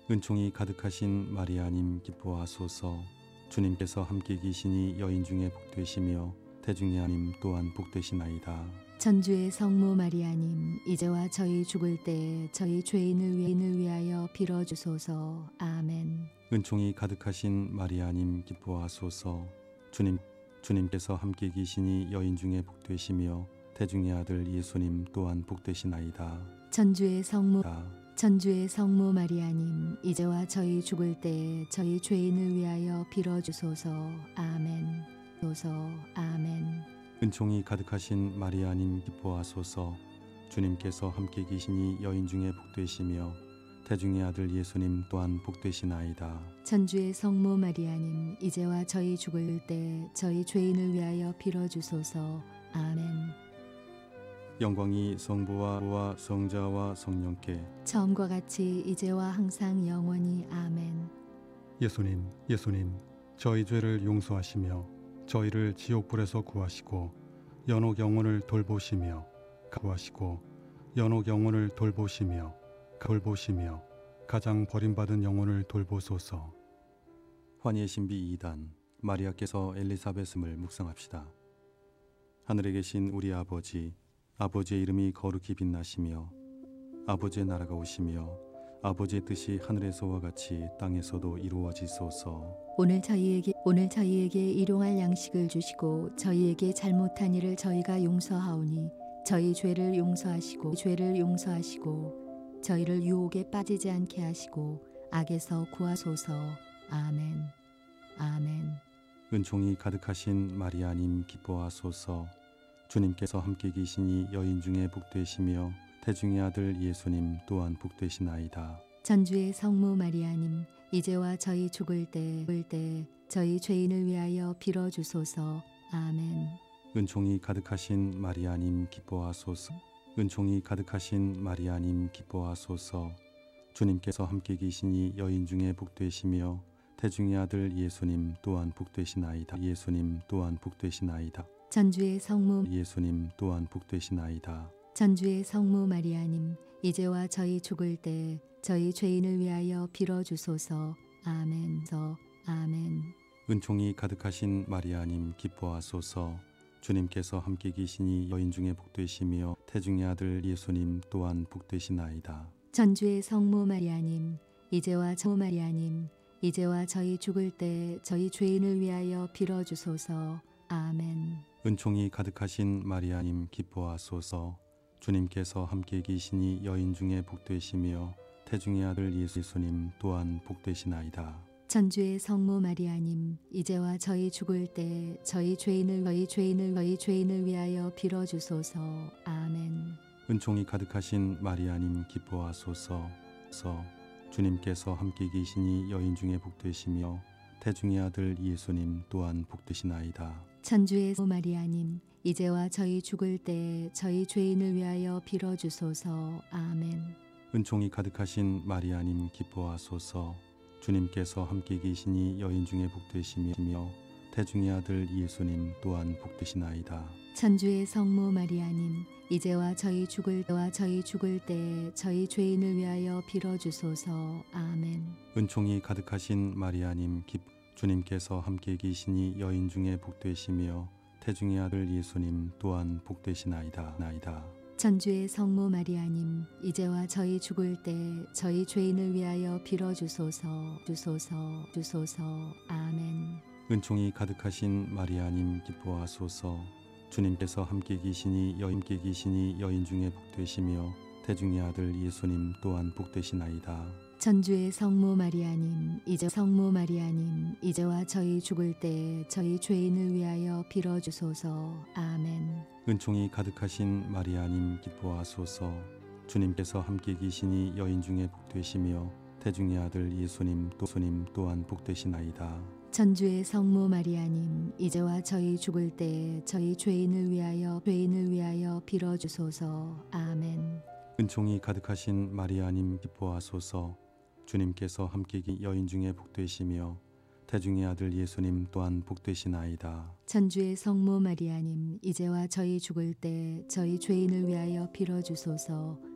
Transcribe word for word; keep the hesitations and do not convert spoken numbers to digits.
은총이 가득하신 마리아님 기뻐하소서. 주님께서 함께 계시니 여인 중에 복되시며 태중의 아님 또한 복되시나이다. 천주의 성모 마리아님, 이제와 저희 죽을 때 저희 죄인을 위인을 위하여 빌어주소서. 아멘. 은총이 가득하신 마리아님 기뻐하소서. 주님 주님께서 함께 계시니 여인 중에 복되시며 태중의 아들 예수님 또한 복되시나이다. 천주의 성모 다. 천주의 성모 마리아님, 이제와 저희 죽을 때 저희 죄인을 위하여 빌어주소서. 아멘. 소서. 아멘. 은총이 가득하신 마리아님 기뻐하소서. 주님께서 함께 계시니 여인 중에 복되시며 태중의 아들 예수님 또한 복되시나이다. 천주의 성모 마리아님, 이제와 저희 죽을 때 저희 죄인을 위하여 빌어주소서. 아멘. 영광이 성부와 성자와 성령께 처음과 같이 이제와 항상 영원히. 아멘. 예수님, 예수님, 저희 죄를 용서하시며 저희를 지옥불에서 구하시고 연옥 영혼을 돌보시며 구하시고 연옥 영혼을 돌보시며 돌보시며 가장 버림받은 영혼을 돌보소서. 환희의 신비 이 단 마리아께서 엘리사벳을 묵상합시다. 하늘에 계신 우리 아버지, 아버지의 이름이 거룩히 빛나시며 아버지의 나라가 오시며 아버지의 뜻이 하늘에서와 같이 땅에서도 이루어지소서. 오늘 저희에게 오늘 저희에게 일용할 양식을 주시고 저희에게 잘못한 일을 저희가 용서하오니 저희 죄를 용서하시고 죄를 용서하시고 저희를 유혹에 빠지지 않게 하시고 악에서 구하소서. 아멘. 아멘. 은총이 가득하신 마리아님 기뻐하소서. 주님께서 함께 계시니 여인 중에 복되시며 태중의 아들 예수님 또한 복되시나이다. 천주의 성모 마리아님, 이제와 저희 죽을 때, 죽을 때 저희 죄인을 위하여 빌어주소서. 아멘. 은총이 가득하신 마리아님 기뻐하소서. 은총이 가득하신 마리아님 기뻐하소서. 주님께서 함께 계시니 여인 중에 복되시며 태중의 아들 예수님 또한 복되시나이다. 예수님 또한 복되시나이다. 천주의 성모 예수님 또한 복되시나이다. 천주의 성모 마리아님, 이제와 저희 죽을 때 저희 죄인을 위하여 빌어주소서. 아멘. 서 아멘. 은총이 가득하신 마리아님 기뻐하소서. 주님께서 함께 계시니 여인 중에 복되시며 태중의 아들 예수님 또한 복되시나이다. 천주의 성모 마리아님, 이제와 저 마리아님, 이제와 저희 죽을 때 저희 죄인을 위하여 빌어주소서. 아멘. 은총이 가득하신 마리아님 기뻐하소서. 주님께서 함께 계시니 여인 중에 복되시며 태중의 아들 예수님 또한 복되시나이다. 천주의 성모 마리아님, 이제와 저희 죽을 때 저희 죄인을 저희 죄인을 저희 죄인을 위하여 빌어주소서. 아멘. 은총이 가득하신 마리아님 기뻐하소서. 서 주님께서 함께 계시니 여인 중에 복되시며 태중의 아들 예수님 또한 복되시나이다. 천주의 성모 마리아님, 이제와 저희 죽을 때 저희 죄인을 위하여 빌어주소서. 아멘. 은총이 가득하신 마리아님 기뻐하소서. 주님께서 함께 계시니 여인 중에 복되시며 태중의 아들 예수님 또한 복되시나이다. 천주의 성모 마리아님, 이제와 저희 죽을 때와 저희 죽을 때 저희 죄인을 위하여 빌어주소서. 아멘. 은총이 가득하신 마리아님 기 주님께서 함께 계시니 여인 중에 복되시며 태중의 아들 예수님 또한 복되시나이다. 나이다. 천주의 성모 마리아님, 이제와 저희 죽을 때 저희 죄인을 위하여 빌어주소서. 주소서. 주소서. 아멘. 은총이 가득하신 마리아님 기뻐하소서. 주님께서 함께 계시니 여인께 계시니 여인 중에 복되시며 태중의 아들 예수님 또한 복되시나이다. 천주의 성모 마리아님, 이제 성모 마리아님, 이제와 저희 죽을 때 저희 죄인을 위하여 빌어주소서. 아멘. 은총이 가득하신 마리아님 기뻐하소서. 주님께서 함께 계시니 여인 중에 복되시며 태중의 아들 예수님 또 예수님 또한 복되시나이다. 천주의 성모 마리아님, 이제와 저희 죽을 때 저희 죄인을 위하여 죄인을 위하여 빌어주소서. 아멘. 은총이 가득하신 마리아님 기뻐하소서. 주님께서 함께 계신 여인 중에 복되시며 태중의 아들 예수님 또한 복되시나이다. 천주의 성모 마리아님, 이제와 저희 죽을 때 저희 죄인을 위하여 빌어주소서.